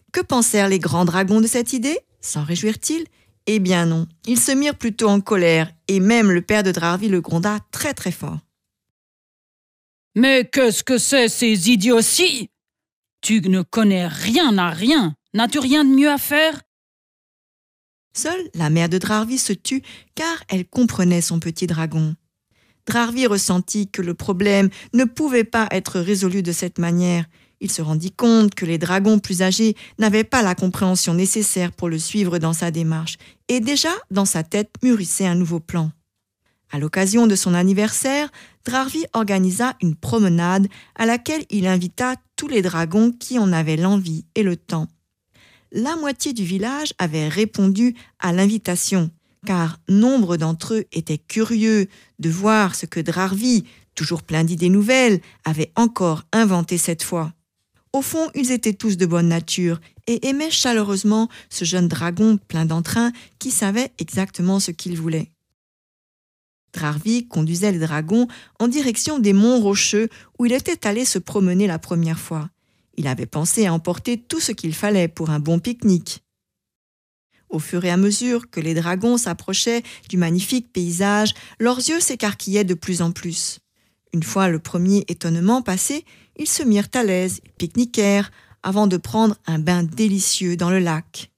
Que pensèrent les grands dragons de cette idée? S'en réjouirent-ils? Eh bien non, ils se mirent plutôt en colère, et même le père de Drarvi le gronda très très fort. « Mais qu'est-ce que c'est ces idioties? Tu ne connais rien à rien. N'as-tu rien de mieux à faire ?» Seule la mère de Drarvi se tut, car elle comprenait son petit dragon. Drarvi ressentit que le problème ne pouvait pas être résolu de cette manière. Il se rendit compte que les dragons plus âgés n'avaient pas la compréhension nécessaire pour le suivre dans sa démarche, et déjà, dans sa tête, mûrissait un nouveau plan. À l'occasion de son anniversaire, Drarvi organisa une promenade à laquelle il invita tous les dragons qui en avaient l'envie et le temps. La moitié du village avait répondu à l'invitation, car nombre d'entre eux étaient curieux de voir ce que Drarvi, toujours plein d'idées nouvelles, avait encore inventé cette fois. Au fond, ils étaient tous de bonne nature et aimaient chaleureusement ce jeune dragon plein d'entrain qui savait exactement ce qu'il voulait. Drarvi conduisait les dragons en direction des monts rocheux où il était allé se promener la première fois. Il avait pensé à emporter tout ce qu'il fallait pour un bon pique-nique. Au fur et à mesure que les dragons s'approchaient du magnifique paysage, leurs yeux s'écarquillaient de plus en plus. Une fois le premier étonnement passé, ils se mirent à l'aise, ils pique-niquèrent, avant de prendre un bain délicieux dans le lac.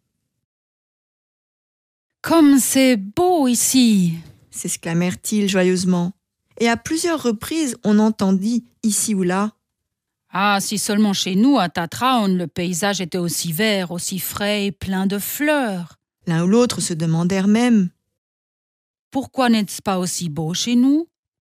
« Comme c'est beau ici !» s'exclamèrent-ils joyeusement. Et à plusieurs reprises, on entendit, ici ou là, « Ah, si seulement chez nous, à Tatraun, le paysage était aussi vert, aussi frais et plein de fleurs. » L'un ou l'autre se demandèrent même, « Pourquoi n'est-ce pas aussi beau chez nous ?»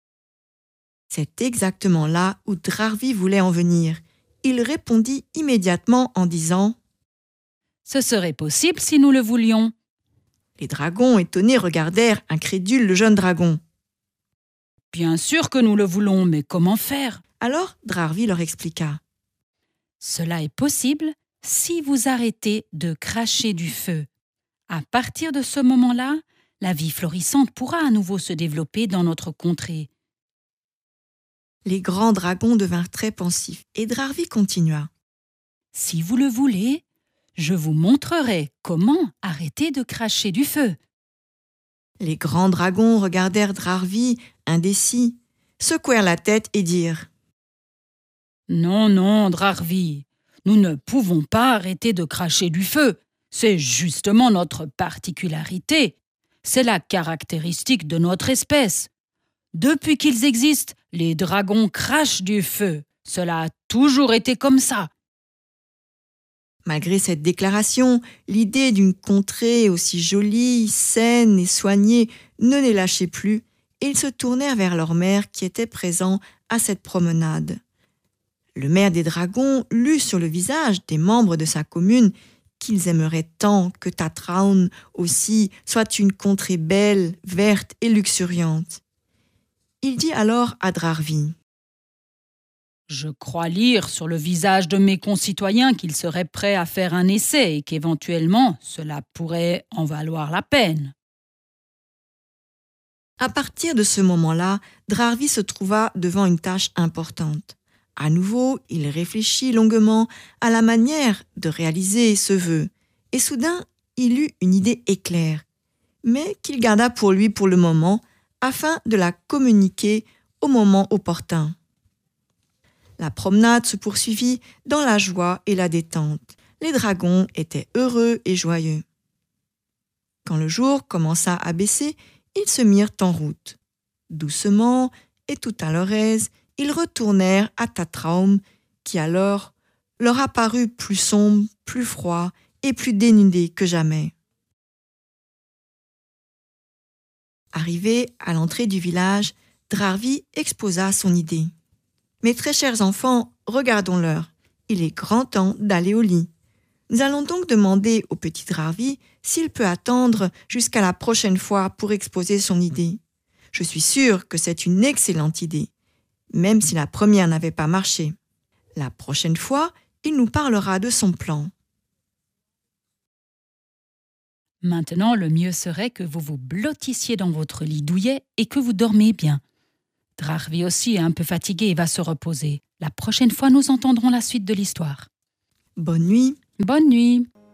C'est exactement là où Drarvi voulait en venir. Il répondit immédiatement en disant « Ce serait possible si nous le voulions. » Les dragons étonnés regardèrent incrédules le jeune dragon. « Bien sûr que nous le voulons, mais comment faire ?» Alors Drarvi leur expliqua. « Cela est possible si vous arrêtez de cracher du feu. À partir de ce moment-là, la vie florissante pourra à nouveau se développer dans notre contrée. » Les grands dragons devinrent très pensifs et Drarvi continua. « Si vous le voulez, je vous montrerai comment arrêter de cracher du feu. » Les grands dragons regardèrent Drarvi, indécis, secouèrent la tête et dirent « Non, non, Drarvi, nous ne pouvons pas arrêter de cracher du feu. C'est justement notre particularité. C'est la caractéristique de notre espèce. Depuis qu'ils existent, les dragons crachent du feu. Cela a toujours été comme ça. » Malgré cette déclaration, l'idée d'une contrée aussi jolie, saine et soignée ne les lâchait plus et ils se tournèrent vers leur maire qui était présent à cette promenade. Le maire des dragons lut sur le visage des membres de sa commune qu'ils aimeraient tant que Tatraun aussi soit une contrée belle, verte et luxuriante. Il dit alors à Drarvi : « Je crois lire sur le visage de mes concitoyens qu'ils seraient prêts à faire un essai et qu'éventuellement cela pourrait en valoir la peine. » À partir de ce moment-là, Drarvi se trouva devant une tâche importante. À nouveau, il réfléchit longuement à la manière de réaliser ce vœu. Et soudain, il eut une idée éclair, mais qu'il garda pour lui pour le moment, afin de la communiquer au moment opportun. La promenade se poursuivit dans la joie et la détente. Les dragons étaient heureux et joyeux. Quand le jour commença à baisser, ils se mirent en route. Doucement et tout à leur aise, ils retournèrent à Tatraum, qui alors leur apparut plus sombre, plus froid et plus dénudé que jamais. Arrivé à l'entrée du village, Drarvi exposa son idée. « Mes très chers enfants, regardons l'heure. Il est grand temps d'aller au lit. Nous allons donc demander au petit Drarvi s'il peut attendre jusqu'à la prochaine fois pour exposer son idée. Je suis sûre que c'est une excellente idée, même si la première n'avait pas marché. La prochaine fois, il nous parlera de son plan. » Maintenant, le mieux serait que vous vous blottissiez dans votre lit douillet et que vous dormez bien. Drarvi aussi est un peu fatigué et va se reposer. La prochaine fois, nous entendrons la suite de l'histoire. Bonne nuit. Bonne nuit.